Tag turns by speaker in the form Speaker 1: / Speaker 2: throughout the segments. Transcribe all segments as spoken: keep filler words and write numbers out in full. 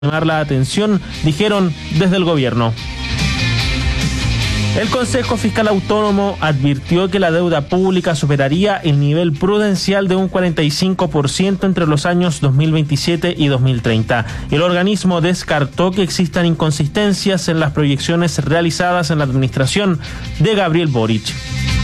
Speaker 1: llamar la atención, dijeron desde el gobierno. El Consejo Fiscal Autónomo advirtió que la deuda pública superaría el nivel prudencial de un cuarenta y cinco por ciento entre los años dos mil veintisiete y dos mil treinta. El organismo descartó que existan inconsistencias en las proyecciones realizadas en la administración de Gabriel Boric.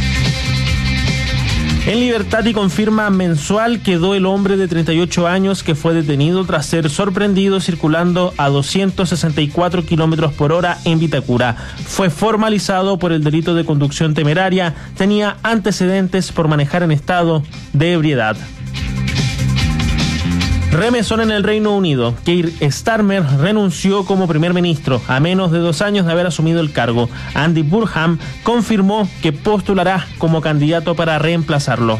Speaker 1: En libertad y con firma mensual quedó el hombre de treinta y ocho años que fue detenido tras ser sorprendido circulando a doscientos sesenta y cuatro kilómetros por hora en Vitacura. Fue formalizado por el delito de conducción temeraria, tenía antecedentes por manejar en estado de ebriedad. Remesón en el Reino Unido. Keir Starmer renunció como primer ministro a menos de dos años de haber asumido el cargo. Andy Burnham confirmó que postulará como candidato para reemplazarlo.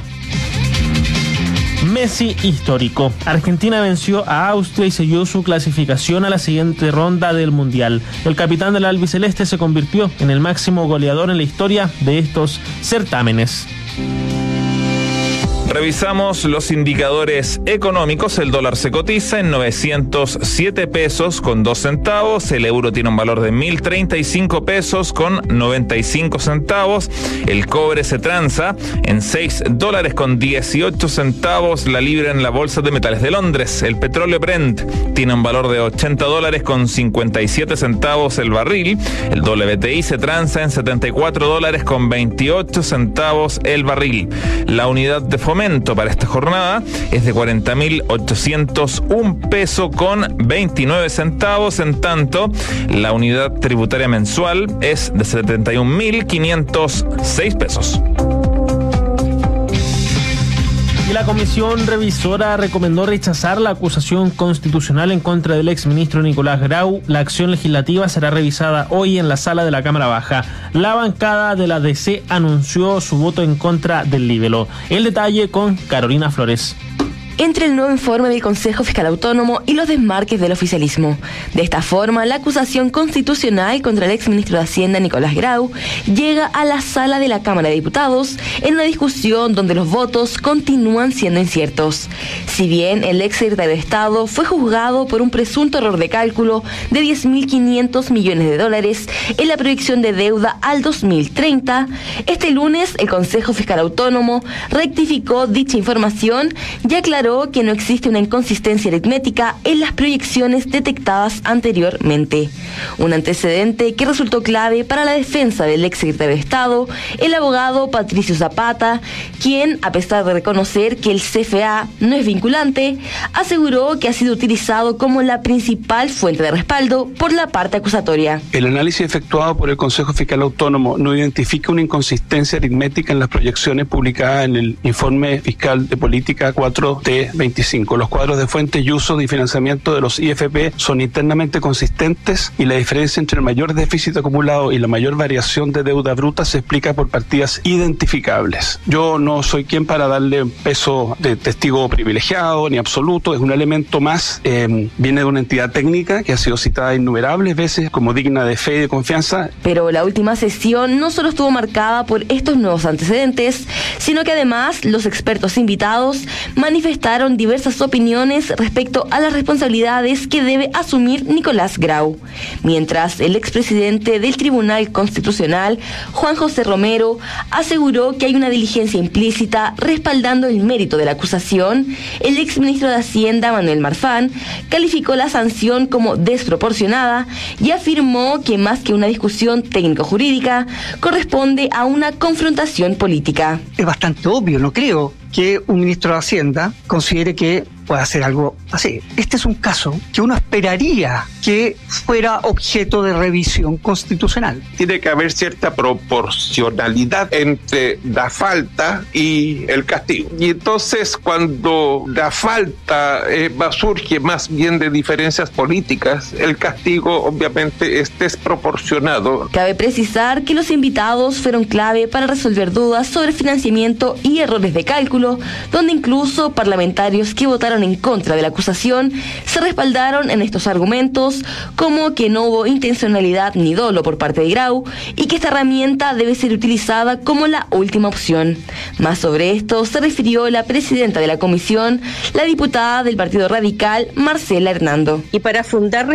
Speaker 1: Messi histórico. Argentina venció a Austria y selló su clasificación a la siguiente ronda del Mundial. El capitán del albiceleste se convirtió en el máximo goleador en la historia de estos certámenes.
Speaker 2: Revisamos los indicadores económicos. El dólar se cotiza en novecientos siete pesos con dos centavos. El euro tiene un valor de mil treinta y cinco pesos con noventa y cinco centavos. El cobre se transa en seis dólares con dieciocho centavos la libra en la bolsa de metales de Londres. El petróleo Brent tiene un valor de ochenta dólares con cincuenta y siete centavos el barril. El W T I se transa en setenta y cuatro dólares con veintiocho centavos el barril. La unidad de fomento para esta jornada es de cuarenta mil ochocientos un peso con veintinueve centavos, en tanto la unidad tributaria mensual es de setenta y un mil quinientos seis pesos.
Speaker 1: Y la comisión revisora recomendó rechazar la acusación constitucional en contra del exministro Nicolás Grau. La acción legislativa será revisada hoy en la sala de la Cámara Baja. La bancada de la D C anunció su voto en contra del libelo. El detalle con Carolina Flores.
Speaker 3: Entre el nuevo informe del Consejo Fiscal Autónomo y los desmarques del oficialismo. De esta forma, la acusación constitucional contra el exministro de Hacienda, Nicolás Grau, llega a la sala de la Cámara de Diputados en una discusión donde los votos continúan siendo inciertos. Si bien el exsecretario de Estado fue juzgado por un presunto error de cálculo de diez mil quinientos millones de dólares en la proyección de deuda al dos mil treinta, este lunes el Consejo Fiscal Autónomo rectificó dicha información y aclaró que no existe una inconsistencia aritmética en las proyecciones detectadas anteriormente. Un antecedente que resultó clave para la defensa del exsecretario de Estado, el abogado Patricio Zapata, quien, a pesar de reconocer que el C F A no es vinculante, aseguró que ha sido utilizado como la principal fuente de respaldo por la parte acusatoria.
Speaker 4: El análisis efectuado por el Consejo Fiscal Autónomo no identifica una inconsistencia aritmética en las proyecciones publicadas en el Informe Fiscal de Política cuatro T veinticinco. Los cuadros de fuentes y uso y financiamiento de los I F P son internamente consistentes y la diferencia entre el mayor déficit acumulado y la mayor variación de deuda bruta se explica por partidas identificables. Yo no soy quien para darle peso de testigo privilegiado ni absoluto, es un elemento más, eh, viene de una entidad técnica que ha sido citada innumerables veces como digna de fe y de confianza.
Speaker 3: Pero la última sesión no solo estuvo marcada por estos nuevos antecedentes, sino que además los expertos invitados manifestaron diversas opiniones respecto a las responsabilidades que debe asumir Nicolás Grau. Mientras el expresidente del Tribunal Constitucional, Juan José Romero, aseguró que hay una diligencia implícita respaldando el mérito de la acusación, el exministro de Hacienda, Manuel Marfán, calificó la sanción como desproporcionada y afirmó que más que una discusión técnico-jurídica, corresponde a una confrontación política.
Speaker 5: Es bastante obvio, no creo, que un ministro de Hacienda considere que puede hacer algo así. Este es un caso que uno esperaría que fuera objeto de revisión constitucional.
Speaker 6: Tiene que haber cierta proporcionalidad entre la falta y el castigo. Y entonces cuando la falta eh, surge más bien de diferencias políticas, el castigo obviamente es desproporcionado.
Speaker 3: Cabe precisar que los invitados fueron clave para resolver dudas sobre financiamiento y errores de cálculo, donde incluso parlamentarios que votaron votaron en contra de la acusación se respaldaron en estos argumentos como que no hubo intencionalidad ni dolo por parte de Grau y que esta herramienta debe ser utilizada como la última opción. Más sobre esto se refirió la presidenta de la comisión, la diputada del Partido Radical, Marcela Hernando.
Speaker 7: Y para fundar